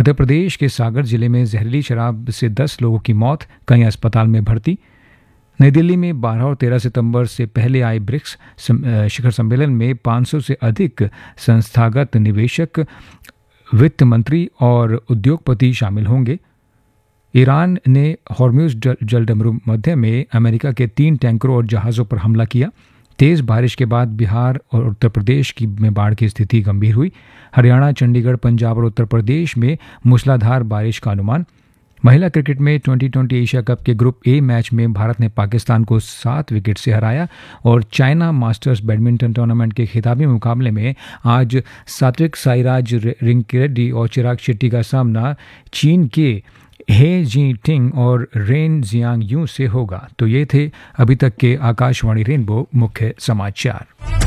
मध्य प्रदेश के सागर जिले में जहरीली शराब से 10 लोगों की मौत, कई अस्पताल में भर्ती। नई दिल्ली में 12 और 13 सितंबर से पहले आए ब्रिक्स शिखर सम्मेलन में 500 से अधिक संस्थागत निवेशक, वित्त मंत्री और उद्योगपति शामिल होंगे। ईरान ने हॉर्म्यूज जलडमरू मध्य में अमेरिका के 3 टैंकरों और जहाज़ों पर हमला किया। तेज़ बारिश के बाद बिहार और उत्तर प्रदेश में बाढ़ की स्थिति गंभीर हुई। हरियाणा, चंडीगढ़, पंजाब और उत्तर प्रदेश में मूसलाधार बारिश का अनुमान। महिला क्रिकेट में 2020 एशिया कप के ग्रुप ए मैच में भारत ने पाकिस्तान को 7 विकेट से हराया। और चाइना मास्टर्स बैडमिंटन टूर्नामेंट के खिताबी मुकाबले में आज सात्विक साईराज रंकीरेड्डी और चिराग शेट्टी का सामना चीन के हे जिंगटिंग और रेन जियांग यू से होगा। तो ये थे अभी तक के आकाशवाणी रेनबो मुख्य समाचार।